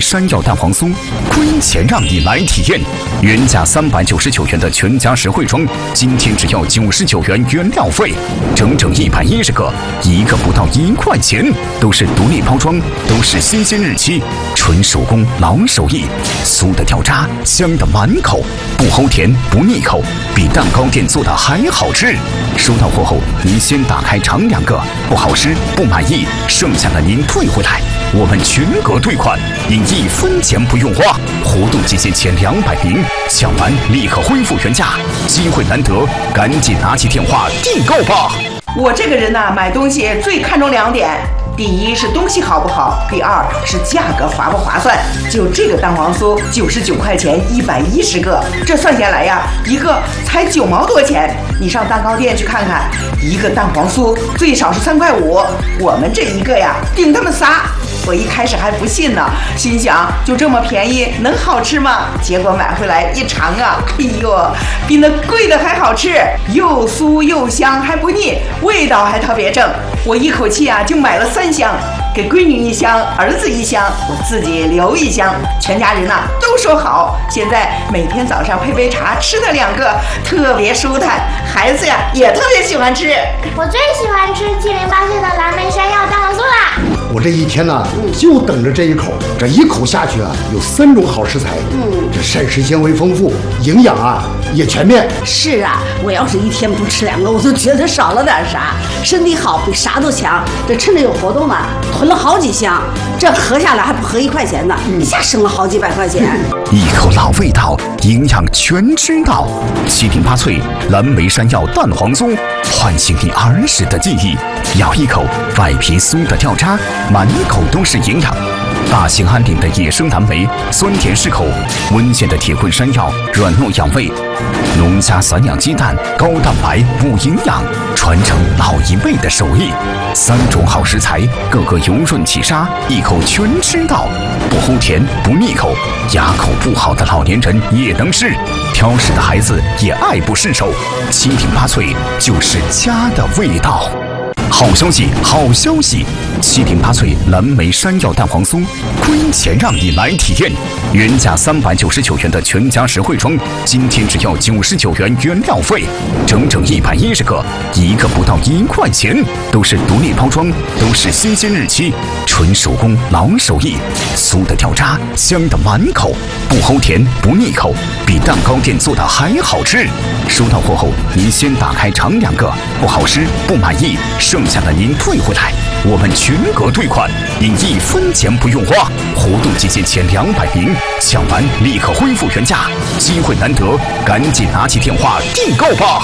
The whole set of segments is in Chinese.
山药蛋黄酥，亏钱让你来体验。原价399元的全家实惠装，今天只要99元原料费，整整110个，一个不到1块钱，都是独立包装，都是新鲜日期，纯手工老手艺，酥的掉渣，香的满口，不齁甜不腻口，比蛋糕店做的还好吃。收到货后，您先打开尝2个，不好吃不满意，剩下的您退回来，我们全额退款，您1分钱不用花。活动期间前200名，抢完立刻恢复原价，机会难得，赶紧拿起电话订购吧。 我这个人呢，买东西最看重2点。第一是东西好不好，第二是价格划不划算。就这个蛋黄酥99块钱110个，这算下来呀，一个才9毛多钱。你上蛋糕店去看看，一个蛋黄酥最少是3块5，我们这一个呀顶他们仨。我一开始还不信呢，心想就这么便宜能好吃吗？结果买回来一尝啊，哎呦，比那贵的还好吃，又酥又香还不腻，味道还特别正。我一口气啊就买了3箱，给闺女1箱，儿子1箱，我自己留1箱，全家人呐都说好。现在每天早上配杯茶，吃它2个，特别舒坦，孩子呀也特别喜欢吃。 我最喜欢吃708岁的蓝莓山药蛋黄酥啦！ 我这一天呢，就等着这一口，这一口下去啊，有3种好食材，这膳食纤维丰富，营养啊也全面。 是啊，我要是一天不吃2个，我都觉得少了点啥，身体好比啥都强。这趁着有活动呢，囤了好几箱，这合下来还不合1块钱呢，一下省了好几百块钱。 一口老味道，营养全知道。708脆蓝莓山药蛋黄酥，唤醒你儿时的记忆。咬一口，外皮酥的掉渣，满口都是营养。大兴安岭的野生蓝莓，酸甜适口；温县的铁棍山药，软糯养胃；农家散养鸡蛋，高蛋白补营养，传承老一辈的手艺。3种好食材，个个油润起沙，一口全吃到，不齁甜不腻口，牙口不好的老年人也能吃，挑食的孩子也爱不释手。708脆就是家的味道。好消息，好消息！708脆蓝莓山药蛋黄酥，亏钱让你来体验。原价399元的全家实惠装，今天只要99元原料费，整整110个，一个不到1块钱，都是独立包装，都是新鲜日期，纯手工老手艺，酥的掉渣，香的满口，不齁甜不腻口，比蛋糕店做的还好吃。收到货后，您先打开尝2个，不好吃不满意，剩下的您退回来，我们全额退款，您1分钱不用花。活动期间前200名，抢完立刻恢复原价，机会难得，赶紧拿起电话订购吧。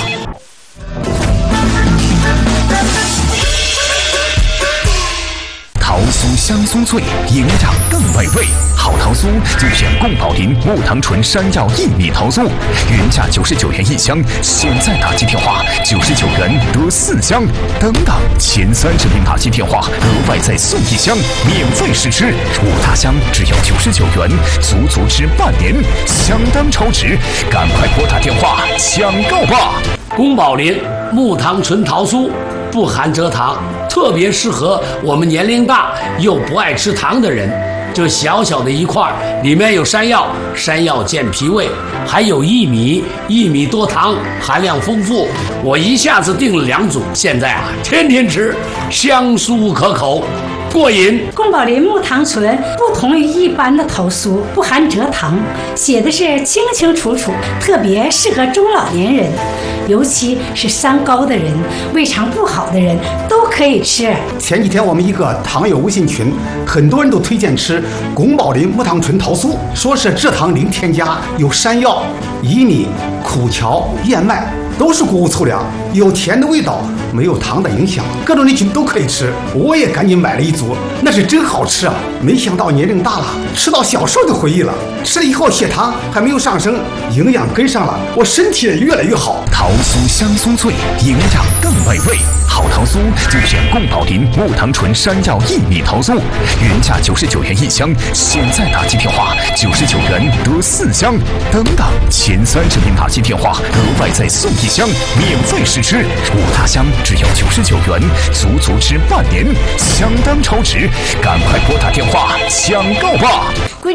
桃酥香酥脆，营养更美味。好桃酥就选宫保林木糖醇山药薏米桃酥，原价99元1箱，现在打进电话99元得4箱，等等前30名打进电话额外再送1箱，免费试吃。5大箱只要99元，足足吃半年，相当超值，赶快拨打电话抢购吧！ 宫保林木糖醇桃酥不含蔗糖，特别适合我们年龄大又不爱吃糖的人。这小小的一块，里面有山药，山药健脾胃，还有薏米，薏米多糖，含量丰富。我一下子订了2组，现在啊，天天吃，香酥可口，过瘾。 宫保林木糖醇不同于一般的桃酥，不含蔗糖，写的是清清楚楚，特别适合中老年人，尤其是三高的人、胃肠不好的人都可以吃。 前几天我们一个糖友微信群，很多人都推荐吃宫保林木糖醇桃酥，说是蔗糖零添加，有山药、薏米、苦荞、燕麦，都是谷物粗粮，有甜的味道，没有糖的影响，各种人群都可以吃。我也赶紧买了1组，那是真好吃啊！没想到年龄大了，吃到小时候的回忆了。吃了以后血糖还没有上升，营养跟上了，我身体也越来越好。 桃酥香酥脆，营养更美味。好桃酥就选宫保林木糖醇山药薏米桃酥，原价99元1箱，现在打进电话99元得4箱，等等前30名打进电话额外再送1箱，免费试吃。5大箱只要99元，足足吃半年，相当超值，赶快拨打电话抢购吧！